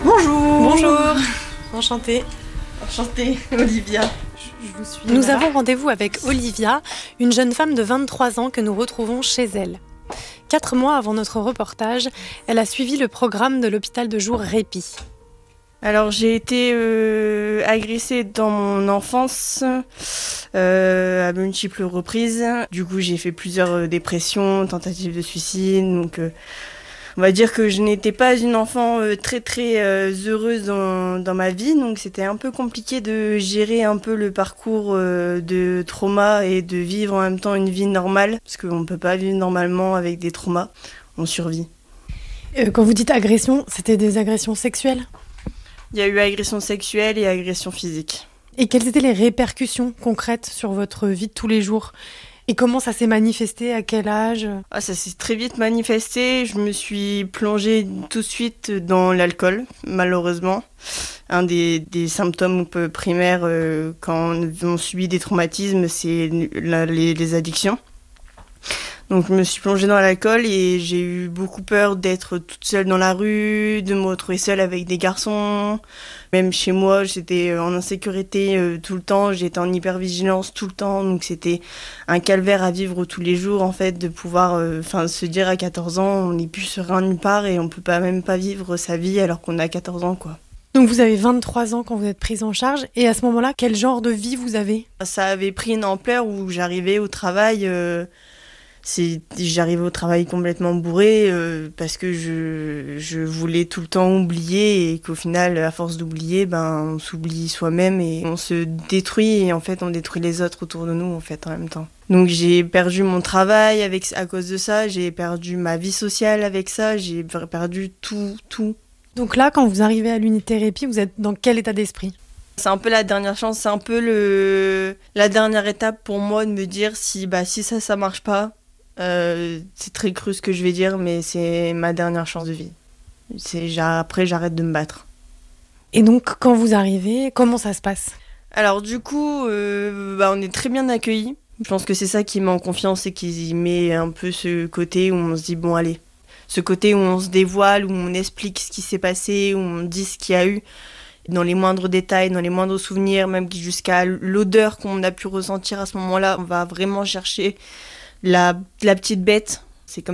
Bonjour. Bonjour. Enchantée. Enchantée, Olivia. Je vous suis. Nous avons rendez-vous avec Olivia, une jeune femme de 23 ans que nous retrouvons chez elle. 4 mois avant notre reportage, elle a suivi le programme de l'hôpital de jour Répit. Alors j'ai été agressée dans mon enfance à multiples reprises. Du coup j'ai fait plusieurs dépressions, tentatives de suicide. Donc on va dire que je n'étais pas une enfant très heureuse dans ma vie. Donc c'était un peu compliqué de gérer un peu le parcours de trauma et de vivre en même temps une vie normale. Parce qu'on ne peut pas vivre normalement avec des traumas, on survit. Quand vous dites agression, c'était des agressions sexuelles ? Il y a eu agression sexuelle et agression physique. Et quelles étaient les répercussions concrètes sur votre vie de tous les jours ? Et comment ça s'est manifesté ? À quel âge ? Ça s'est très vite manifesté. Je me suis plongée tout de suite dans l'alcool, malheureusement. Un des symptômes primaires quand on subit des traumatismes, c'est les addictions. Donc je me suis plongée dans l'alcool et j'ai eu beaucoup peur d'être toute seule dans la rue, de me retrouver seule avec des garçons. Même chez moi, j'étais en insécurité tout le temps, j'étais en hypervigilance tout le temps. Donc c'était un calvaire à vivre tous les jours en fait, de pouvoir se dire à 14 ans, on n'est plus serein nulle part et on peut même pas vivre sa vie alors qu'on a 14 ans quoi. Donc vous avez 23 ans quand vous êtes prise en charge, et à ce moment-là, quel genre de vie vous avez ? Ça avait pris une ampleur où j'arrivais au travail... J'arrivais au travail complètement bourrée parce que je voulais tout le temps oublier et qu'au final, à force d'oublier, on s'oublie soi-même et on se détruit et en fait, on détruit les autres autour de nous en fait en même temps. Donc j'ai perdu mon travail à cause de ça, j'ai perdu ma vie sociale avec ça, j'ai perdu tout. Donc là, quand vous arrivez à l'unité Répit, vous êtes dans quel état d'esprit ? C'est un peu la dernière chance, c'est un peu la dernière étape pour moi de me dire si ça marche pas. C'est très cru ce que je vais dire, mais c'est ma dernière chance de vie. Après, j'arrête de me battre. Et donc, quand vous arrivez, comment ça se passe ? Alors du coup, on est très bien accueillis. Je pense que c'est ça qui met en confiance et qui met un peu ce côté où on se dit bon allez. Ce côté où on se dévoile, où on explique ce qui s'est passé, où on dit ce qu'il y a eu. Dans les moindres détails, dans les moindres souvenirs, même jusqu'à l'odeur qu'on a pu ressentir à ce moment-là. On va vraiment chercher la petite bête